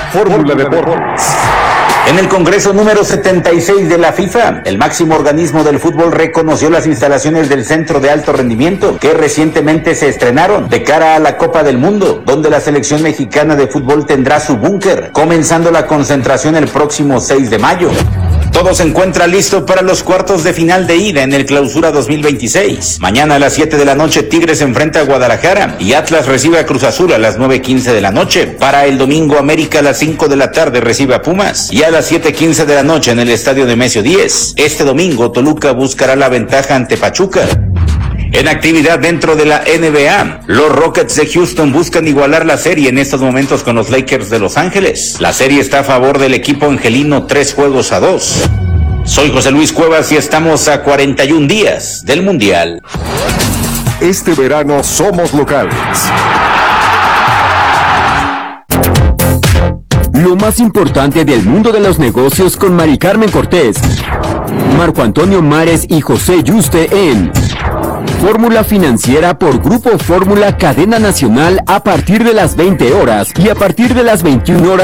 Fórmula Deportes. En el Congreso número 76 de la FIFA, el máximo organismo del fútbol reconoció las instalaciones del Centro de Alto Rendimiento que recientemente se estrenaron de cara a la Copa del Mundo, donde la selección mexicana de fútbol tendrá su búnker, comenzando la concentración el próximo 6 de mayo. Todo se encuentra listo para los cuartos de final de ida en el Clausura 2026. Mañana a las 7 de la noche Tigres se enfrenta a Guadalajara y Atlas recibe a Cruz Azul a las 9:15 de la noche. Para el domingo América a las 5 de la tarde recibe a Pumas y a las 7:15 de la noche en el Estadio Nemesio 10. Este domingo Toluca buscará la ventaja ante Pachuca. En actividad dentro de la NBA, los Rockets de Houston buscan igualar la serie en estos momentos con los Lakers de Los Ángeles. La serie está a favor del equipo angelino 3-2. Soy José Luis Cuevas y estamos a 41 días del Mundial. Este verano somos locales. Lo más importante del mundo de los negocios con Mari Carmen Cortés, Marco Antonio Mares y José Yuste en Fórmula Financiera por Grupo Fórmula Cadena Nacional a partir de las 20 horas y a partir de las 21 horas.